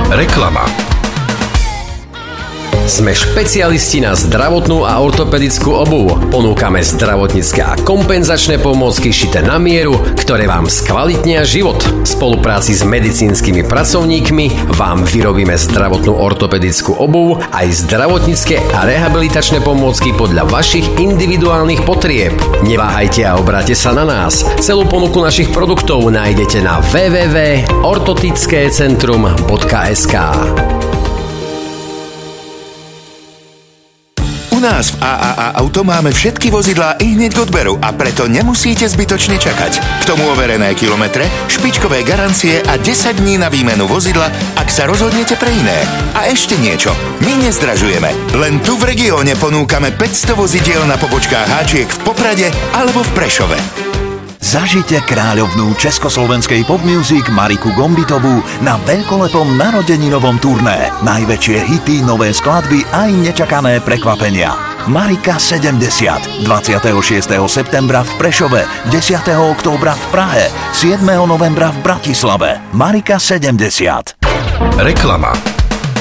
Reklama. Sme špecialisti na zdravotnú a ortopedickú obuv. Ponúkame zdravotnícke a kompenzačné pomôcky šité na mieru, ktoré vám skvalitnia život. V spolupráci s medicínskymi pracovníkmi vám vyrobíme zdravotnú ortopedickú obuv aj zdravotnícke a rehabilitačné pomôcky podľa vašich individuálnych potrieb. Neváhajte a obráťte sa na nás. Celú ponuku našich produktov nájdete na www.ortotickecentrum.sk. U nás v AAA Auto máme všetky vozidlá ihneď k odberu a preto nemusíte zbytočne čakať. K tomu overené kilometre, špičkové garancie a 10 dní na výmenu vozidla, ak sa rozhodnete pre iné. A ešte niečo, my nezdražujeme. Len tu v regióne ponúkame 500 vozidiel na pobočkách háčiek v Poprade alebo v Prešove. Zažite kráľovnú československej pop music Mariku Gombitovú na veľkolepom narodeninovom turné. Najväčšie hity, nové skladby aj nečakané prekvapenia. Marika 70. 26. septembra v Prešove, 10. októbra v Prahe, 7. novembra v Bratislave. Marika 70. Reklama.